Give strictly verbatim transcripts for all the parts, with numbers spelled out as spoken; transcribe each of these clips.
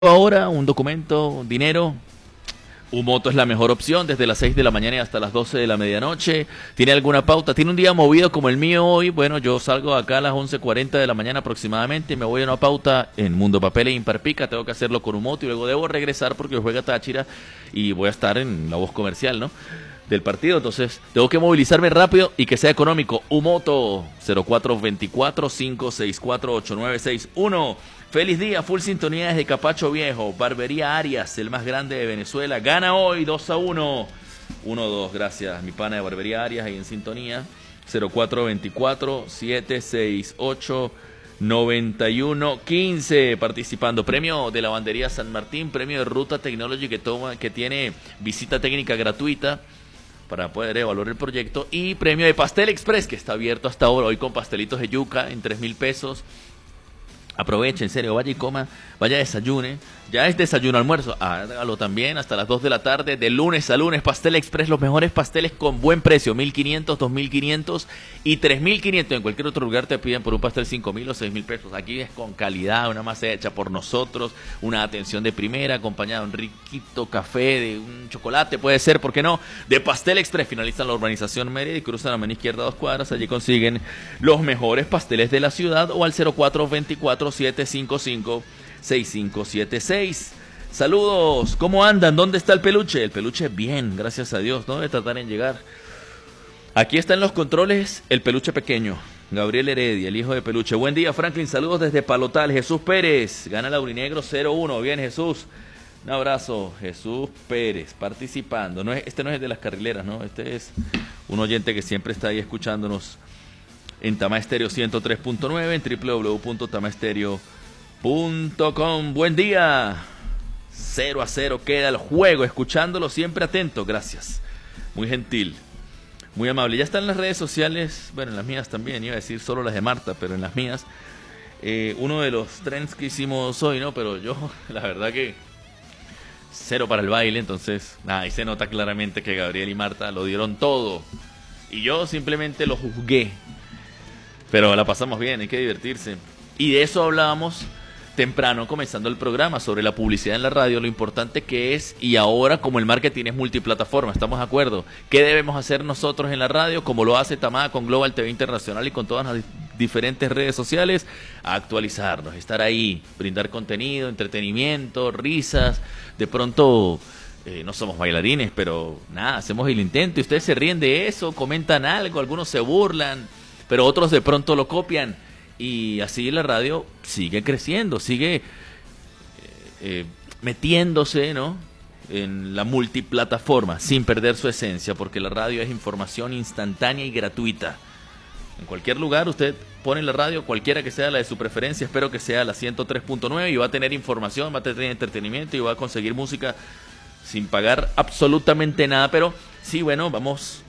Ahora un documento, dinero. Umoto es la mejor opción desde las seis de la mañana y hasta las doce de la medianoche. ¿Tiene alguna pauta? ¿Tiene un día movido como el mío hoy? Bueno, yo salgo acá a las once cuarenta de la mañana aproximadamente. Me voy a una pauta en Mundo Papel e Imparpica. Tengo que hacerlo con Umoto y luego debo regresar porque juega Táchira y voy a estar en la voz comercial, ¿no?, del partido. Entonces tengo que movilizarme rápido y que sea económico. Umoto cero cuatro dos cuatro, cinco seis cuatro, ocho nueve seis uno. Feliz día, full sintonía desde Capacho Viejo. Barbería Arias, el más grande de Venezuela. Gana hoy dos a uno. uno dos, gracias. Mi pana de Barbería Arias ahí en sintonía. cero cuatro dos cuatro, siete seis ocho, nueve uno uno cinco. Participando. Premio de Lavandería San Martín. Premio de Ruta Technology que, toma, que tiene visita técnica gratuita para poder evaluar el proyecto. Y premio de Pastel Express que está abierto hasta ahora. Hoy con pastelitos de yuca en tres mil pesos. Aproveche, en serio, vaya y coma, vaya desayune. Ya es desayuno, almuerzo, hágalo también hasta las dos de la tarde, de lunes a lunes. Pastel Express, los mejores pasteles con buen precio, mil quinientos, dos mil quinientos y tres mil quinientos. En cualquier otro lugar te piden por un pastel cinco mil o seis mil pesos. Aquí es con calidad, una masa hecha por nosotros, una atención de primera, acompañada de un riquito café, de un chocolate, puede ser, ¿por qué no? De Pastel Express. Finalizan la urbanización Mérida y cruzan a la mano izquierda dos cuadras. Allí consiguen los mejores pasteles de la ciudad o al cero cuatro dos cuatro, siete cinco cinco, seis cinco siete seis. Saludos, ¿cómo andan? ¿Dónde está el peluche? El peluche bien, gracias a Dios, no debe tratar en llegar. Aquí está en los controles el peluche pequeño, Gabriel Heredia, el hijo de peluche. Buen día, Franklin, saludos desde Palotal. Jesús Pérez, gana el aurinegro cero uno. Bien, Jesús, un abrazo. Jesús Pérez, participando. No es, este no es el de las carrileras, ¿no? Este es un oyente que siempre está ahí escuchándonos en Tama Estéreo ciento tres punto nueve, en doble u doble u doble u punto tama estéreo punto com. Buen día. cero a cero queda el juego, escuchándolo siempre atento. Gracias. Muy gentil, muy amable. Ya están en las redes sociales, bueno, en las mías también, iba a decir solo las de Marta, pero en las mías. Eh, uno de los trends que hicimos hoy, ¿no? Pero yo, la verdad que cero para el baile, entonces, nada, ahí se nota claramente que Gabriel y Marta lo dieron todo. Y yo simplemente lo juzgué. Pero la pasamos bien, hay que divertirse. Y de eso hablábamos temprano, comenzando el programa, sobre la publicidad en la radio, lo importante que es, y ahora como el marketing es multiplataforma, ¿estamos de acuerdo? ¿Qué debemos hacer nosotros en la radio, como lo hace Tamada con Global T V Internacional y con todas las diferentes redes sociales? Actualizarnos, estar ahí, brindar contenido, entretenimiento, risas. De pronto, eh, no somos bailarines, pero nada, hacemos el intento y ustedes se ríen de eso, comentan algo, algunos se burlan, pero otros de pronto lo copian. Y así la radio sigue creciendo, sigue eh, eh, metiéndose, ¿no?, en la multiplataforma, sin perder su esencia, porque la radio es información instantánea y gratuita. En cualquier lugar usted pone la radio, cualquiera que sea la de su preferencia, espero que sea la ciento tres punto nueve, y va a tener información, va a tener entretenimiento y va a conseguir música sin pagar absolutamente nada. Pero sí, bueno, vamos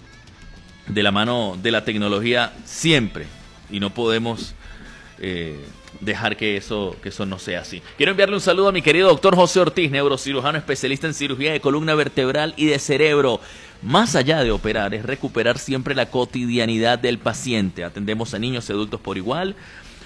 de la mano de la tecnología siempre, y no podemos Eh, dejar que eso, que eso no sea así. Quiero enviarle un saludo a mi querido doctor José Ortiz, neurocirujano especialista en cirugía de columna vertebral y de cerebro. Más allá de operar, es recuperar siempre la cotidianidad del paciente. Atendemos a niños y adultos por igual.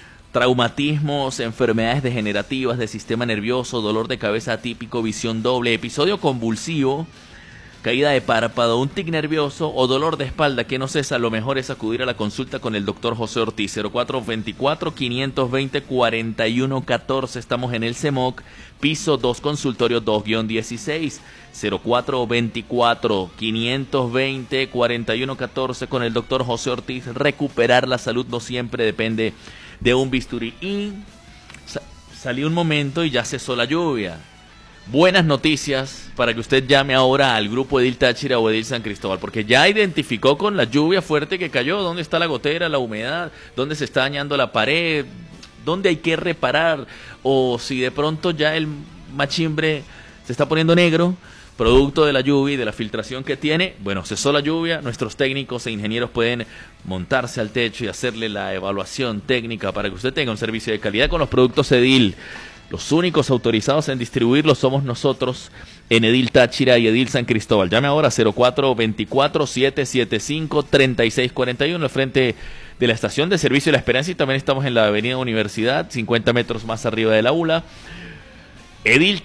Traumatismos, enfermedades degenerativas del sistema nervioso, dolor de cabeza atípico, visión doble, episodio convulsivo, caída de párpado, un tic nervioso o dolor de espalda que no cesa, lo mejor es acudir a la consulta con el doctor José Ortiz. Cero cuatro dos cuatro, cinco dos cero, cuatro uno uno cuatro. Estamos en el CEMOC, piso dos, consultorio dos guión dieciséis. Cero cuatro dos cuatro, cinco dos cero, cuatro uno uno cuatro con el doctor José Ortiz. Recuperar la salud no siempre depende de un bisturí. Y sa- salió un momento y ya cesó la lluvia. Buenas noticias para que usted llame ahora al grupo Edil Táchira o Edil San Cristóbal, porque ya identificó con la lluvia fuerte que cayó dónde está la gotera, la humedad, dónde se está dañando la pared, dónde hay que reparar, o si de pronto ya el machimbre se está poniendo negro, producto de la lluvia y de la filtración que tiene. Bueno, cesó la lluvia, nuestros técnicos e ingenieros pueden montarse al techo y hacerle la evaluación técnica para que usted tenga un servicio de calidad con los productos Edil. Los únicos autorizados en distribuirlos somos nosotros en Edil Táchira y Edil San Cristóbal. Llame ahora a cero cuatro dos cuatro, siete siete cinco, tres seis cuatro uno, al frente de la estación de servicio La Esperanza, y también estamos en la avenida Universidad, cincuenta metros más arriba del aula. Edil